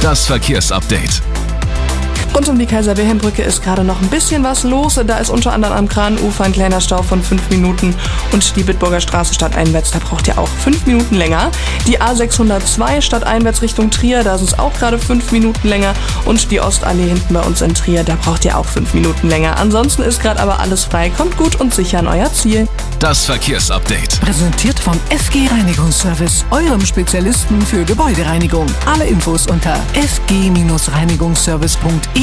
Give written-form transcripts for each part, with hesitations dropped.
Das Verkehrsupdate. Rund um die Kaiser-Wilhelm-Brücke ist gerade noch ein bisschen was los. Da ist unter anderem am Kranufer ein kleiner Stau von 5 Minuten und die Bitburger Straße stadteinwärts, da braucht ihr auch 5 Minuten länger. Die A602 stadteinwärts Richtung Trier, da ist es auch gerade 5 Minuten länger und die Ostallee hinten bei uns in Trier, da braucht ihr auch 5 Minuten länger. Ansonsten ist gerade aber alles frei. Kommt gut und sicher an euer Ziel. Das Verkehrsupdate. Präsentiert von FG Reinigungsservice, eurem Spezialisten für Gebäudereinigung. Alle Infos unter fg-reinigungsservice.eu.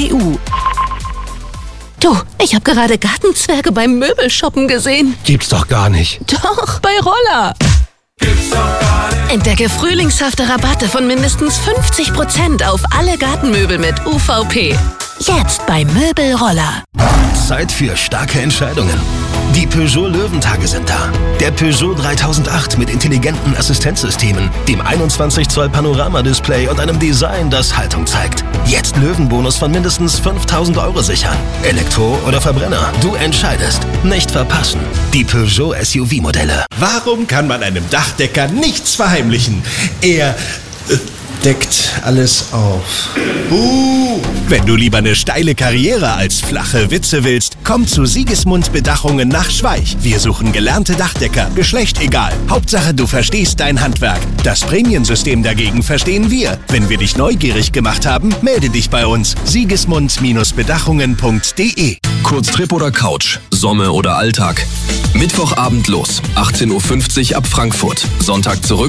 Du, ich habe gerade Gartenzwerge beim Möbelshoppen gesehen. Gibt's doch gar nicht. Doch, bei Roller. Entdecke frühlingshafte Rabatte von mindestens 50% auf alle Gartenmöbel mit UVP. Jetzt bei Möbelroller. Zeit für starke Entscheidungen. Die Peugeot Löwentage sind da. Der Peugeot 3008 mit intelligenten Assistenzsystemen, dem 21 Zoll Panoramadisplay und einem Design, das Haltung zeigt. Jetzt Löwenbonus von mindestens 5.000 € sichern. Elektro oder Verbrenner, du entscheidest. Nicht verpassen. Die Peugeot SUV-Modelle. Warum kann man einem Dachdecker nichts verheimlichen? Er deckt alles auf. Wenn du lieber eine steile Karriere als flache Witze willst, komm zu Sigismund Bedachungen nach Schweich. Wir suchen gelernte Dachdecker, Geschlecht egal. Hauptsache, du verstehst dein Handwerk. Das Prämiensystem dagegen verstehen wir. Wenn wir dich neugierig gemacht haben, melde dich bei uns. sigismund-bedachungen.de. Kurztrip oder Couch, Somme oder Alltag. Mittwochabend los, 18:50 Uhr ab Frankfurt. Sonntag zurück